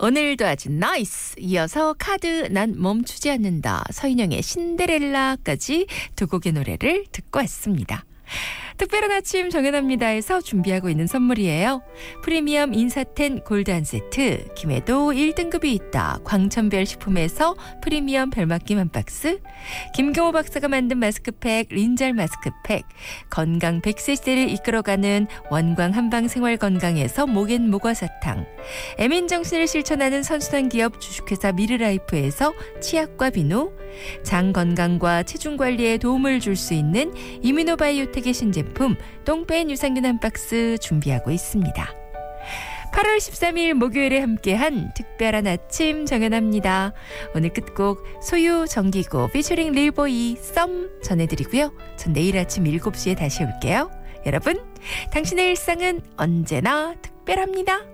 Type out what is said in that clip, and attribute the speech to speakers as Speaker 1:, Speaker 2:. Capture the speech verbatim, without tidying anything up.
Speaker 1: 오늘도 아주 나이스. 이어서 카드 난 멈추지 않는다. 서인영의 신데렐라까지 두 곡의 노래를 듣고 왔습니다. 특별한 아침 정연합니다에서 준비하고 있는 선물이에요. 프리미엄 인사텐 골드 한 세트, 김해도 일 등급이 있다. 광천별 식품에서 프리미엄 별맛김 한 박스, 김경호 박사가 만든 마스크팩 린잘 마스크팩, 건강 백 세 시대를 이끌어가는 원광 한방 생활건강에서 목엔 모과사탕, 에민정신을 실천하는 선순환 기업 주식회사 미르라이프에서 치약과 비누, 장 건강과 체중 관리에 도움을 줄 수 있는 이뮤노바이오텍의 신제품 똥뺀 유산균 한 박스 준비하고 있습니다. 팔월 십삼일 목요일에 함께한 특별한 아침 정연합니다. 오늘 끝곡 소유 정기고 피처링 릴보이 썸 전해드리고요. 전 내일 아침 일곱 시에 다시 올게요. 여러분, 당신의 일상은 언제나 특별합니다.